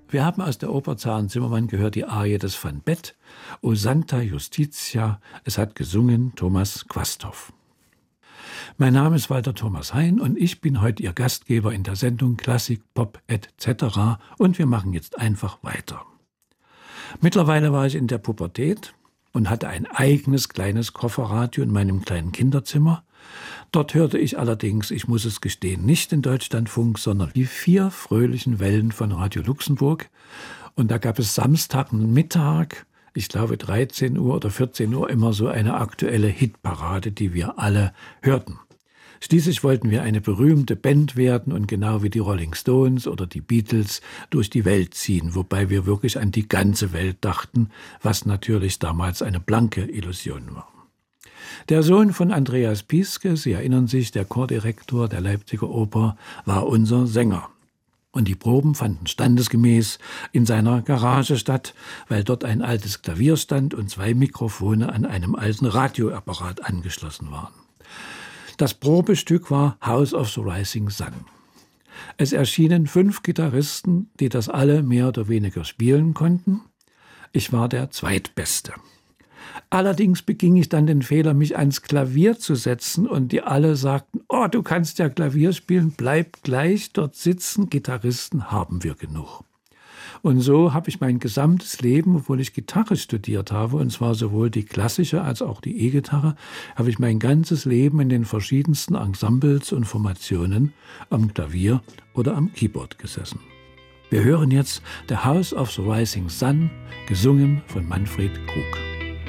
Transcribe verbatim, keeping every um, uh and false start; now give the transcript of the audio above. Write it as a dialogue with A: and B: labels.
A: Wir haben aus der Oper Zar und Zimmermann gehört die Arie des Van Beth, O Sancta Justitia. Es hat gesungen Thomas Quasthoff. Mein Name ist Walter Thomas Hein und ich bin heute Ihr Gastgeber in der Sendung Klassik, Pop et cetera. Und wir machen jetzt einfach weiter. Mittlerweile war ich in der Pubertät und hatte ein eigenes kleines Kofferradio in meinem kleinen Kinderzimmer. Dort hörte ich allerdings, ich muss es gestehen, nicht den Deutschlandfunk, sondern die vier fröhlichen Wellen von Radio Luxemburg. Und da gab es Samstagmittag, ich glaube dreizehn Uhr oder vierzehn Uhr, immer so eine aktuelle Hitparade, die wir alle hörten. Schließlich wollten wir eine berühmte Band werden und genau wie die Rolling Stones oder die Beatles durch die Welt ziehen, wobei wir wirklich an die ganze Welt dachten, was natürlich damals eine blanke Illusion war. Der Sohn von Andreas Pieske, Sie erinnern sich, der Chordirektor der Leipziger Oper, war unser Sänger. Und die Proben fanden standesgemäß in seiner Garage statt, weil dort ein altes Klavier stand und zwei Mikrofone an einem alten Radioapparat angeschlossen waren. Das Probestück war House of the Rising Sun. Es erschienen fünf Gitarristen, die das alle mehr oder weniger spielen konnten. Ich war der Zweitbeste. Allerdings beging ich dann den Fehler, mich ans Klavier zu setzen und die alle sagten, oh, du kannst ja Klavier spielen, bleib gleich dort sitzen, Gitarristen haben wir genug. Und so habe ich mein gesamtes Leben, obwohl ich Gitarre studiert habe, und zwar sowohl die klassische als auch die E-Gitarre, habe ich mein ganzes Leben in den verschiedensten Ensembles und Formationen am Klavier oder am Keyboard gesessen. Wir hören jetzt The House of the Rising Sun, gesungen von Manfred Krug.